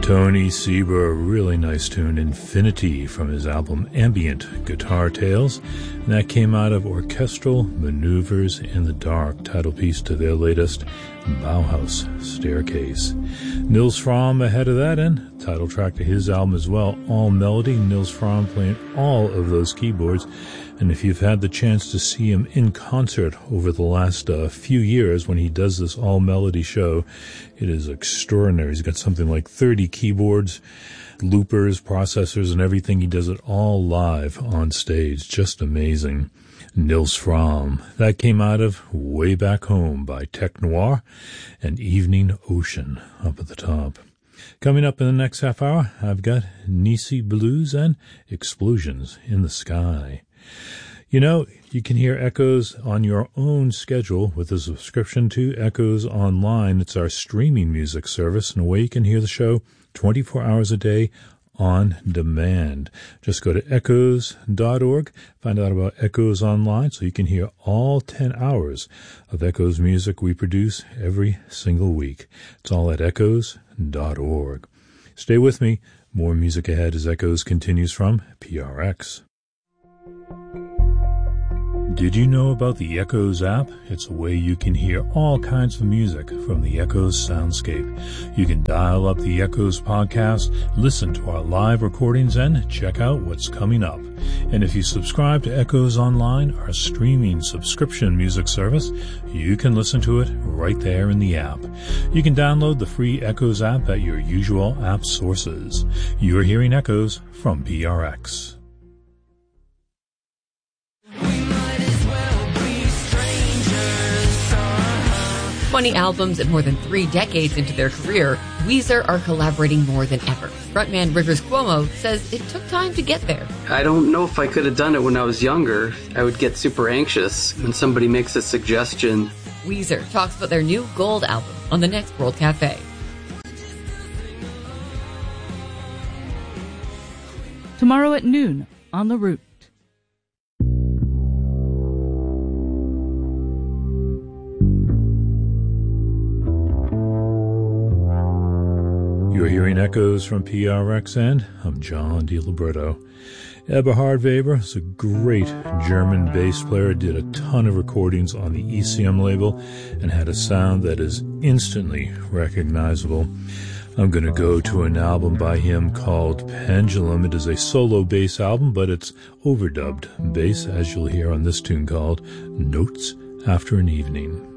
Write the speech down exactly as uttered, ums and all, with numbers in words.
Tony Seba, a really nice tune, Infinity, from his album Ambient Guitar Tales. And that came out of Orchestral Maneuvers in the Dark, title piece to their latest Bauhaus Staircase. Nils Frahm ahead of that, and title track to his album as well, All Melody. Nils Frahm playing all of those keyboards. And if you've had the chance to see him in concert over the last uh, few years when he does this all-melody show, it is extraordinary. He's got something like thirty keyboards, loopers, processors, and everything. He does it all live on stage. Just amazing. Nils Frahm. That came out of Way Back Home by Tech Noir and Evening Ocean up at the top. Coming up in the next half hour, I've got Nisi Blues and Explosions in the Sky. You know, you can hear Echoes on your own schedule with a subscription to Echoes Online. It's our streaming music service, and a way you can hear the show twenty-four hours a day on demand. Just go to echoes dot org, find out about Echoes Online so you can hear all ten hours of Echoes music we produce every single week. It's all at echoes dot org. Stay with me. More music ahead as Echoes continues from P R X. Did you know about the Echoes app? It's a way you can hear all kinds of music from the Echoes soundscape. You can dial up the Echoes podcast, listen to our live recordings, and check out what's coming up. And if you subscribe to Echoes Online, our streaming subscription music service, you can listen to it right there in the app. You can download the free Echoes app at your usual app sources. You're hearing Echoes from P R X. twenty albums and more than three decades into their career, Weezer are collaborating more than ever. Frontman Rivers Cuomo says it took time to get there. I don't know if I could have done it when I was younger. I would get super anxious when somebody makes a suggestion. Weezer talks about their new Gold album on the next World Cafe. Tomorrow at noon on The Root. You're hearing Echoes from P R X, and I'm John DiLiberto. Eberhard Weber is a great German bass player, did a ton of recordings on the E C M label, and had a sound that is instantly recognizable. I'm going to go to an album by him called Pendulum. It is a solo bass album, but it's overdubbed bass, as you'll hear on this tune called Notes After an Evening.